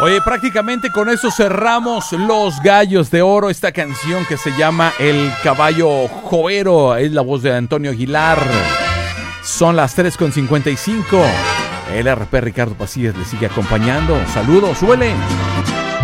Oye, prácticamente con eso cerramos Los Gallos de Oro, esta canción que se llama El Caballo Joero, es la voz de Antonio Aguilar. Son las 3:55. El RP Ricardo Pasillas le sigue acompañando. Saludos, súbele.